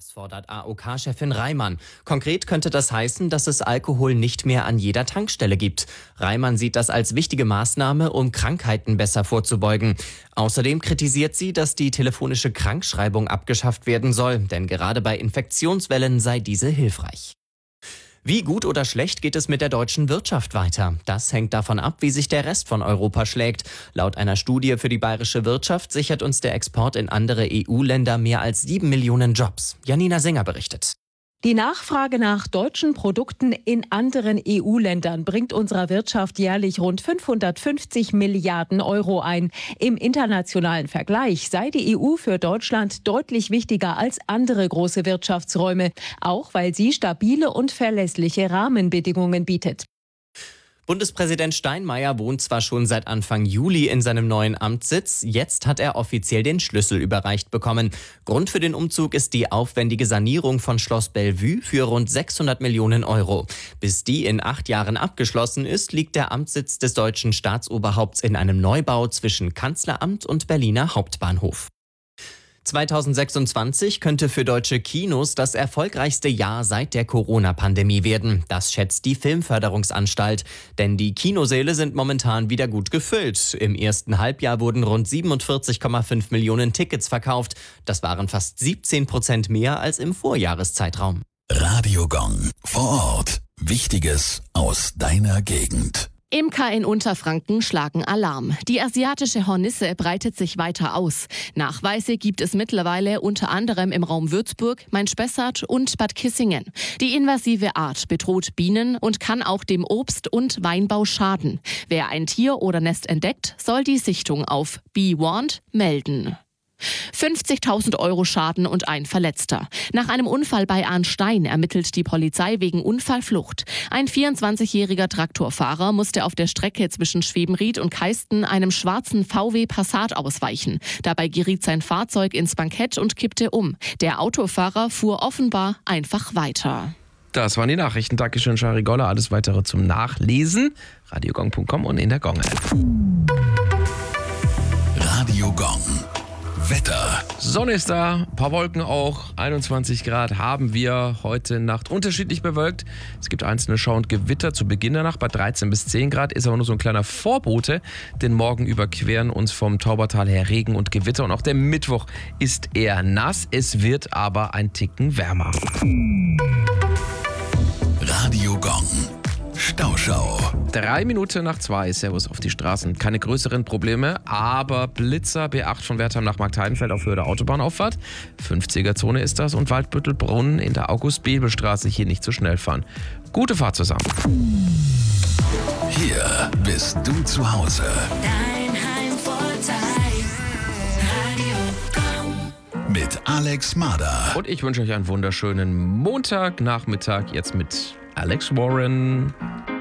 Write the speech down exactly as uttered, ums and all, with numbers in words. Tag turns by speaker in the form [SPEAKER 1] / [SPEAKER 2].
[SPEAKER 1] Das fordert A O K-Chefin Reimann. Konkret könnte das heißen, dass es Alkohol nicht mehr an jeder Tankstelle gibt. Reimann sieht das als wichtige Maßnahme, um Krankheiten besser vorzubeugen. Außerdem kritisiert sie, dass die telefonische Krankschreibung abgeschafft werden soll, denn gerade bei Infektionswellen sei diese hilfreich. Wie gut oder schlecht geht es mit der deutschen Wirtschaft weiter? Das hängt davon ab, wie sich der Rest von Europa schlägt. Laut einer Studie für die bayerische Wirtschaft sichert uns der Export in andere E U-Länder mehr als sieben Millionen Jobs. Janina Singer berichtet.
[SPEAKER 2] Die Nachfrage nach deutschen Produkten in anderen E U-Ländern bringt unserer Wirtschaft jährlich rund fünfhundertfünfzig Milliarden Euro ein. Im internationalen Vergleich sei die E U für Deutschland deutlich wichtiger als andere große Wirtschaftsräume, auch weil sie stabile und verlässliche Rahmenbedingungen bietet.
[SPEAKER 1] Bundespräsident Steinmeier wohnt zwar schon seit Anfang Juli in seinem neuen Amtssitz, jetzt hat er offiziell den Schlüssel überreicht bekommen. Grund für den Umzug ist die aufwendige Sanierung von Schloss Bellevue für rund sechshundert Millionen Euro. Bis die in acht Jahren abgeschlossen ist, liegt der Amtssitz des deutschen Staatsoberhaupts in einem Neubau zwischen Kanzleramt und Berliner Hauptbahnhof. zweitausendsechsundzwanzig könnte für deutsche Kinos das erfolgreichste Jahr seit der Corona-Pandemie werden. Das schätzt die Filmförderungsanstalt. Denn die Kinosäle sind momentan wieder gut gefüllt. Im ersten Halbjahr wurden rund siebenundvierzig Komma fünf Millionen Tickets verkauft. Das waren fast siebzehn Prozent mehr als im Vorjahreszeitraum.
[SPEAKER 3] Radio Gong vor Ort. Wichtiges aus deiner Gegend.
[SPEAKER 4] Imker in Unterfranken schlagen Alarm. Die asiatische Hornisse breitet sich weiter aus. Nachweise gibt es mittlerweile unter anderem im Raum Würzburg, Main-Spessart und Bad Kissingen. Die invasive Art bedroht Bienen und kann auch dem Obst- und Weinbau schaden. Wer ein Tier oder Nest entdeckt, soll die Sichtung auf Be Warned melden. fünfzigtausend Euro Schaden und ein Verletzter. Nach einem Unfall bei Arnstein ermittelt die Polizei wegen Unfallflucht. Ein vierundzwanzigjähriger Traktorfahrer musste auf der Strecke zwischen Schwebenried und Keisten einem schwarzen V W Passat ausweichen. Dabei geriet sein Fahrzeug ins Bankett und kippte um. Der Autofahrer fuhr offenbar einfach weiter.
[SPEAKER 5] Das waren die Nachrichten. Dankeschön, Shari Goller. Alles weitere zum Nachlesen. radiogong punkt com und in der Gong-App.
[SPEAKER 3] Radio Gong. Wetter.
[SPEAKER 5] Sonne ist da, ein paar Wolken auch, einundzwanzig Grad haben wir heute Nacht. Unterschiedlich bewölkt, es gibt einzelne Schauer und Gewitter zu Beginn der Nacht bei dreizehn bis zehn Grad, ist aber nur so ein kleiner Vorbote, denn morgen überqueren uns vom Taubertal her Regen und Gewitter und auch der Mittwoch ist eher nass, es wird aber ein Ticken wärmer.
[SPEAKER 3] Radio Gong. Stauschau.
[SPEAKER 5] Drei Minuten nach zwei, Servus auf die Straßen. Keine größeren Probleme, aber Blitzer B acht von Wertheim nach Marktheidenfeld auf Höhe der Autobahnauffahrt. fünfziger-Zone ist das und Waldbüttelbrunn in der August-Bebel-Straße hier nicht zu schnell fahren. Gute Fahrt zusammen.
[SPEAKER 3] Hier bist du zu Hause.
[SPEAKER 6] Dein Heimvorteil. Radio Gong.
[SPEAKER 3] Mit Alex Marder.
[SPEAKER 5] Und ich wünsche euch einen wunderschönen Montagnachmittag jetzt mit Alex Warren.